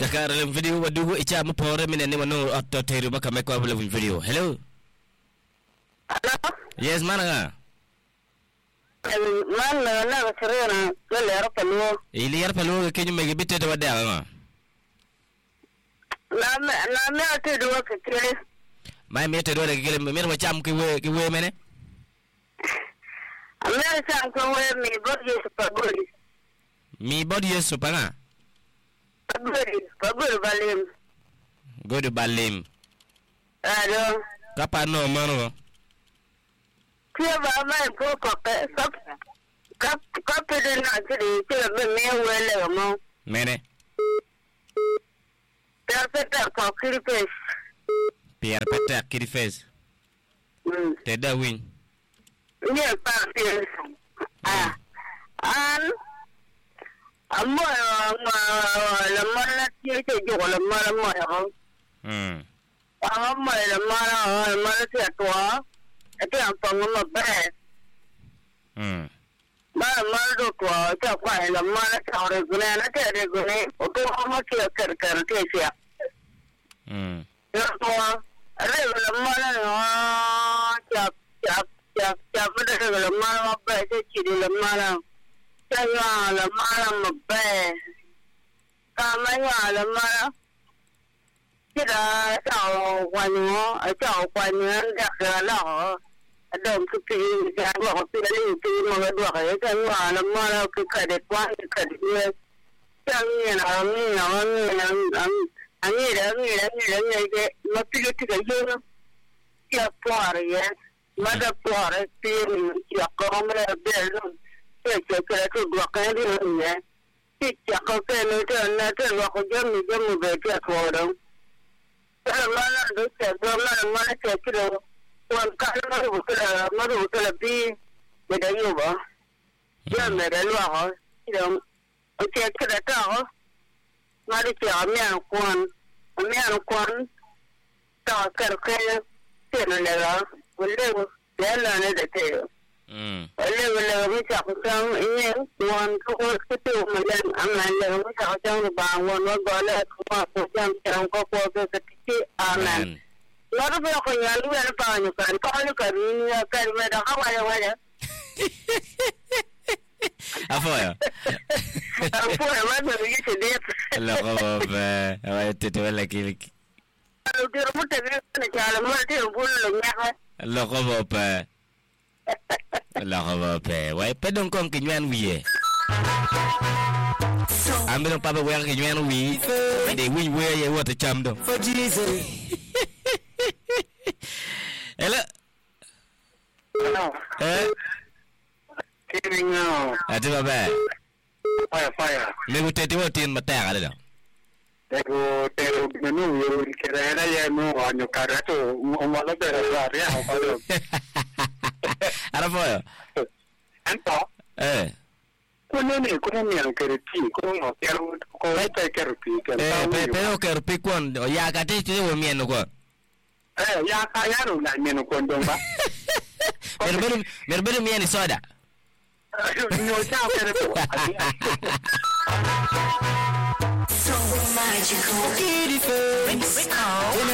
kar video wadugo icha mo pore minene wano atto teru baka me ko video. Hello. Hello. Yes mana. Man na kerana lelero pelu. Ili yar pelu kenyu mege bitte to wadde nga. Na me ate do ke kire. Mai me te do ke kire me wa cham ki we mene. Amere cham ko we mi bodi pagori. Mi bodi so panga. Pagori balim. Go to balim. Ado. Kapa no mano. Kia ba mai ko ko kap de na kiri kia be me wele mo. Mene. Perfecta ko kiri pes. Pierre Peter kiri face. Te da win. Ni pa pes. An amo la mala ti te jo la mala mo ya. Amo la mala ti atwa. Ate ampang mo ba. Mal do ko ta kwa la mala ta re gune na te re gune o to mo ki kar ke sia. Yo to re la mala no chap de la mala ba te chi la mala. Ta ya la mala mo ba. Ka ma ya la mala. Kira ta quan da la. Adam ke ya wa pi le pi mo do ka ka wa la ma la ke ka de kwa ka de ta ni na ani de ma pi le ti ka yo ya poare ya ma da poare pi ya ko mo le de no ke ka to do ka de ya ti ya ko ke no te na te wa ko jam be ti ko do ta ma la do se do ma ke ki do Wan kalau maru bi beda yuba. Ya mere lo ho. Ida o che kada ta ho. Mari che amian kwan ta kar ke te no le ga. Wole ya la ne de te. Wole mi cha ko sam ye wan ko te o me aman le mi cha ko ba wan no go le ko jam ko ke ti amen. Loro pero ko ya lu ya pa nyu kan ni kan me da ka wala Afoya ma do ni se de lo ko ba ay te wala ki lo de mo te ne cha la mo te bu lo nya ha lo ko ba wai pe don kon ki nyan wiye ambe don pa ba wa ki nyan wi de wi ye wa te cham do for Jesus. Hello. Kidding now. Ati baba. Fire. Me gutete wotin mataka da. Tego menu yo kera ya no anyo karato mo mala bera ya ha do. Ara foyo. Anto. Kuno ni an kerti kuno no kero ko ta kerti kan. Pero kerti kon ya ka te wo mieno ko. Ya ka ya no na mieno kon don ba. Merbelu mieni soda. No chao kerto. So magical. Beautiful.